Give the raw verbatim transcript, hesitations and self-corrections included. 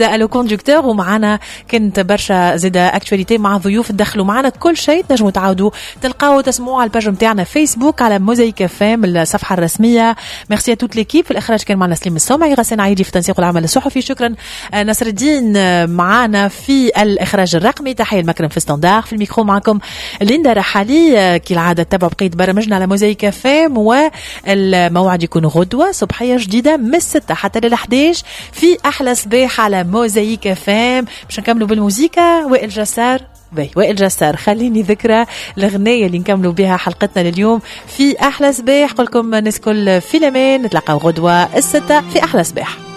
الو كوندكتور، ومعنا كنت برشا زيدا اكتواليتي مع ضيوف تدخلوا معنا كل شيء تنجموا تعاودوا تلقاو تسمعوا على الباج نتاعنا فيسبوك على موزايك اف ام الصفحه الرسميه. ميرسي توت ليكيب. في الاخراج كان معنا سليم السومعي، غسان عيدي في التنسيق والعمل الصحفي. شكرا نصر الدين معنا في الاخراج الرقمي. تحيه المكرم في ستاندار. في الميكرو معكم ليندا رحالي. كالعاده تتابعوا بقيه برامجنا على موزايك اف ام، والموعد يكون غدوه صبحيه جديده من الستة حتى للحداش في احلى صباح على موزايك اف ام. باش نكملوا بالموسيقى. وائل جسار باهي وائل جسار خليني ذكرى الغنية اللي نكملوا بها حلقتنا لليوم في أحلى صباح. قولكم ناس كل في الأمان. نتلاقاو غدوة الستة في أحلى صباح.